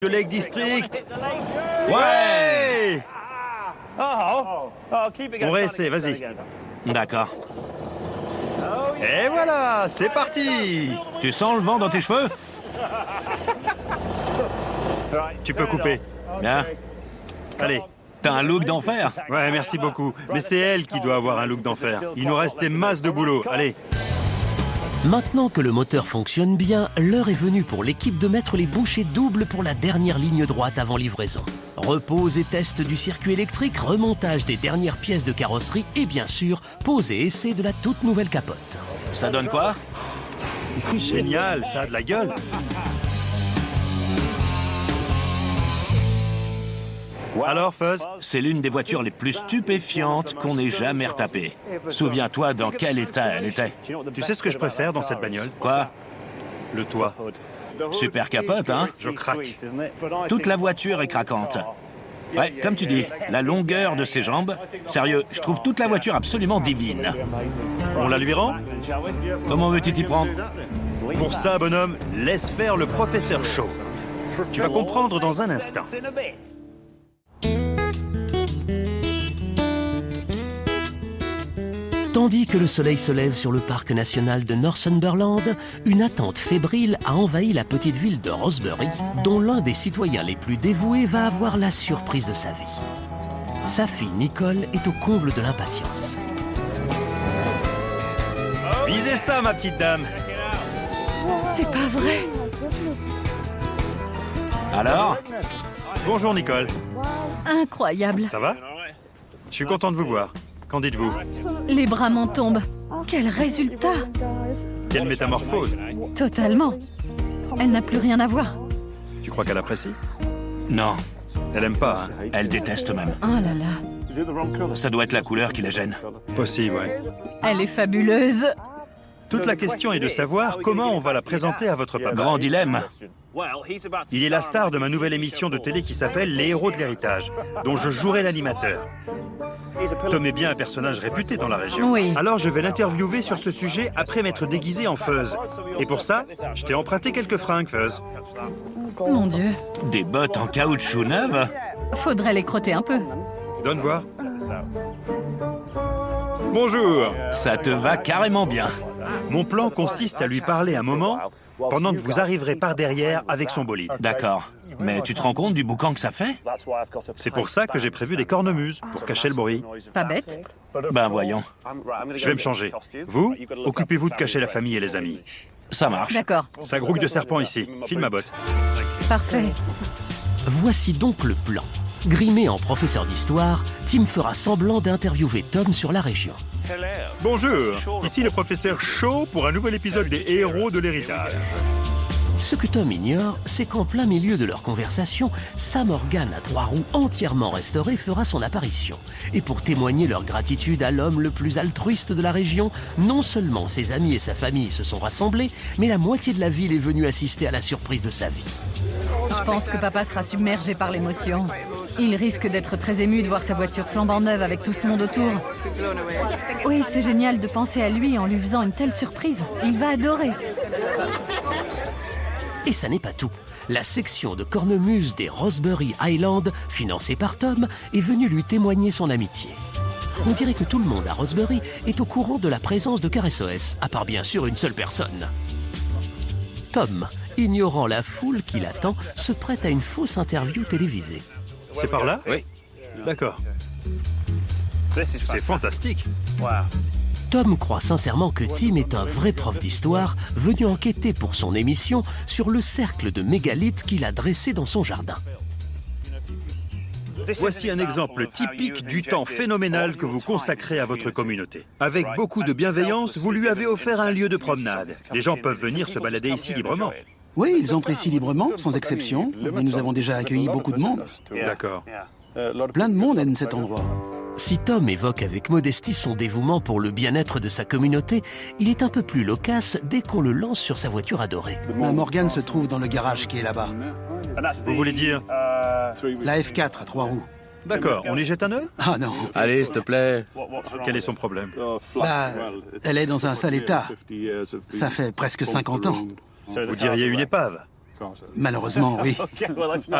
Le Lake District. Ouais. On réessaie, vas-y. D'accord. Et voilà, c'est parti. Tu sens le vent dans tes cheveux? Tu peux couper. Bien. Allez. T'as un look d'enfer. Ouais, merci beaucoup. Mais c'est elle qui doit avoir un look d'enfer. Il nous reste des masses de boulot. Allez. Maintenant que le moteur fonctionne bien, l'heure est venue pour l'équipe de mettre les bouchées doubles pour la dernière ligne droite avant livraison. Repose et test du circuit électrique, remontage des dernières pièces de carrosserie et bien sûr, pose et essai de la toute nouvelle capote. Ça donne quoi? Génial, ça a de la gueule. Alors, Fuzz? C'est l'une des voitures les plus stupéfiantes qu'on ait jamais retapées. Souviens-toi dans quel état elle était. Tu sais ce que je préfère dans cette bagnole? Quoi? Le toit. Super capote, hein? Je craque. Toute la voiture est craquante. Ouais, comme tu dis, la longueur de ses jambes. Sérieux, je trouve toute la voiture absolument divine. On la lui rend? Comment veux-tu t'y prendre? Pour ça, bonhomme, laisse faire le professeur Shaw. Tu vas comprendre dans un instant. Tandis que le soleil se lève sur le parc national de Northumberland, une attente fébrile a envahi la petite ville de Rosebery, dont l'un des citoyens les plus dévoués va avoir la surprise de sa vie. Sa fille Nicole est au comble de l'impatience. Visez ça, ma petite dame. C'est pas vrai. Alors? Bonjour, Nicole. Incroyable. Ça va? Je suis content de vous voir. Qu'en dites-vous? Les bras m'en tombent. Quel résultat! Quelle métamorphose. Totalement. Elle n'a plus rien à voir. Tu crois qu'elle apprécie? Non, Elle aime pas, hein? elle déteste même. Oh là là. Ça doit être la couleur qui la gêne. Possible, ouais. Elle est fabuleuse. Toute la question est de savoir comment on va la présenter à votre papa. Grand dilemme. Il est la star de ma nouvelle émission de télé qui s'appelle Les Héros de l'Héritage, dont je jouerai l'animateur. Tom est bien un personnage réputé dans la région. Oui. Alors je vais l'interviewer sur ce sujet après m'être déguisé en Fuzz. Et pour ça, je t'ai emprunté quelques fringues, Fuzz. Mon Dieu. Des bottes en caoutchouc neuves? Faudrait les crotter un peu. Donne voir. Bonjour. Ça te va carrément bien. Mon plan consiste à lui parler un moment pendant que vous arriverez par derrière avec son bolide. D'accord. Mais tu te rends compte du boucan que ça fait? C'est pour ça que j'ai prévu des cornemuses pour cacher le bruit. Pas bête. Ben voyons. Je vais me changer. Vous, occupez-vous de cacher la famille et les amis. Ça marche. D'accord. Ça grouille de serpents ici. File ma botte. Parfait. Voici donc le plan. Grimé en professeur d'histoire, Tim fera semblant d'interviewer Tom sur la région. Bonjour, ici le professeur Shaw pour un nouvel épisode des Héros de l'Héritage. Ce que Tom ignore, c'est qu'en plein milieu de leur conversation, sa Morgan à 3 roues entièrement restaurée fera son apparition. Et pour témoigner leur gratitude à l'homme le plus altruiste de la région, non seulement ses amis et sa famille se sont rassemblés, mais la moitié de la ville est venue assister à la surprise de sa vie. Je pense que papa sera submergé par l'émotion. Il risque d'être très ému de voir sa voiture flambant neuve avec tout ce monde autour. Oui, c'est génial de penser à lui en lui faisant une telle surprise. Il va adorer. Et ça n'est pas tout. La section de cornemuse des Rosebery Highlands, financée par Tom, est venue lui témoigner son amitié. On dirait que tout le monde à Rosebery est au courant de la présence de CarSOS, à part bien sûr une seule personne. Tom, ignorant la foule qui l'attend, se prête à une fausse interview télévisée. C'est par là? Oui. D'accord. C'est fantastique. Tom croit sincèrement que Tim est un vrai prof d'histoire venu enquêter pour son émission sur le cercle de mégalithes qu'il a dressé dans son jardin. Voici un exemple typique du temps phénoménal que vous consacrez à votre communauté. Avec beaucoup de bienveillance, vous lui avez offert un lieu de promenade. Les gens peuvent venir se balader ici librement. Oui, ils entrent ici librement, sans exception, mais nous avons déjà accueilli beaucoup de monde. D'accord. Plein de monde aime cet endroit. Si Tom évoque avec modestie son dévouement pour le bien-être de sa communauté, il est un peu plus loquace dès qu'on le lance sur sa voiture adorée. Ma Morgan se trouve dans le garage qui est là-bas. Vous voulez dire? La F4 à 3 roues. D'accord, on y jette un œil? Ah non, Allez, s'il te plaît. Quel est son problème? bah, elle est dans un sale état. Ça fait presque 50 ans. Vous diriez une épave? Malheureusement, oui.